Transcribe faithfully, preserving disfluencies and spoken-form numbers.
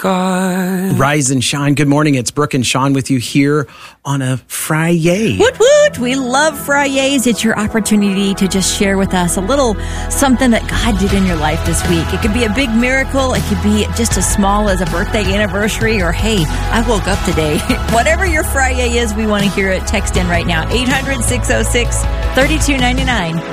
God. Rise and shine. Good morning. It's Brooke and Sean with you here on a Friday. Woot woot. We love Fridays. It's your opportunity to just share with us a little something that God did in your life this week. It could be a big miracle. It could be just as small as a birthday anniversary or, hey, I woke up today. Whatever your Friday is, we want to hear it. Text in right now. eight hundred, six oh six, three two nine nine.